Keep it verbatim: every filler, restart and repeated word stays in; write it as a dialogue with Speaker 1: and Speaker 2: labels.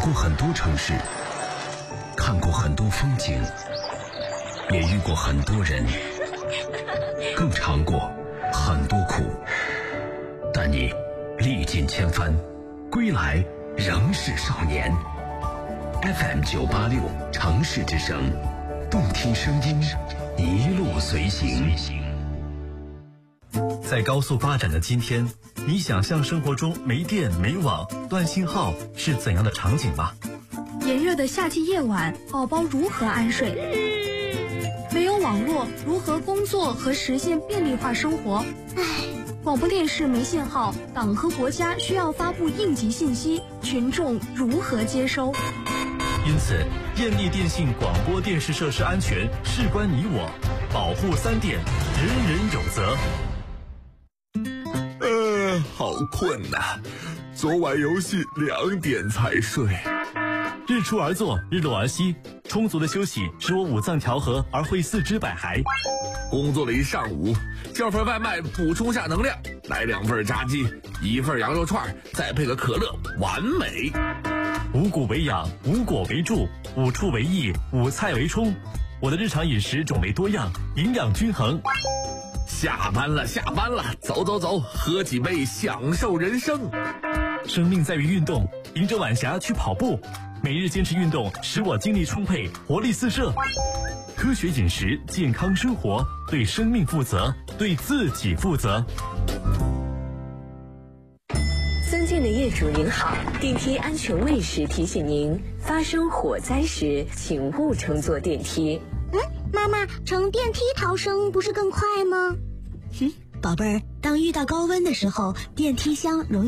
Speaker 1: 过很多城市，看过很多风景，也遇过很多人，更尝过很多苦。但你历尽千帆，归来仍是少年。F M 九八六城市之声，动听声音，一路随行。
Speaker 2: 在高速发展的今天，你想象生活中没电没网断信号是怎样的场景吗？
Speaker 3: 炎热的夏季夜晚，宝宝如何安睡？没有网络，如何工作和实现便利化生活？唉，广播电视没信号，党和国家需要发布应急信息，群众如何接收？
Speaker 2: 因此，电力电信广播电视设施安全事关你我，保护三电，人人有责。
Speaker 4: 呃，好困呐、啊，昨晚游戏两点才睡。
Speaker 2: 日出而作，日落而息，充足的休息使我五脏调和而会四肢百骸。
Speaker 4: 工作了一上午，叫份外卖补充下能量，来两份炸鸡，一份羊肉串，再配个可乐，完美。
Speaker 2: 五谷为养，五果为助，五畜为益，五菜为充。我的日常饮食种类多样，营养均衡。
Speaker 4: 下班了，下班了，走走走，喝几杯，享受人生。
Speaker 2: 生命在于运动，迎着晚霞去跑步，每日坚持运动，使我精力充沛，活力四射。科学饮食，健康生活，对生命负责，对自己负责。
Speaker 5: 尊敬的业主您好，电梯安全卫士提醒您，发生火灾时请勿乘坐电梯。
Speaker 6: 嗯，妈妈，乘电梯逃生不是更快吗？
Speaker 7: 嗯，宝贝儿，当遇到高温的时候，电梯箱容易